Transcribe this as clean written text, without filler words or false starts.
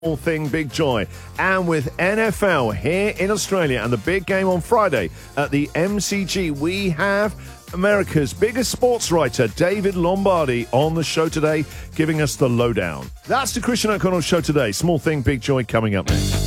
Small Thing, Big Joy. And with NFL here in Australia and the big game on Friday at the MCG, we have America's biggest sports writer, David Lombardi, on the show today, giving us the lowdown. That's the Christian O'Connell Show today. Small Thing, Big Joy coming up next.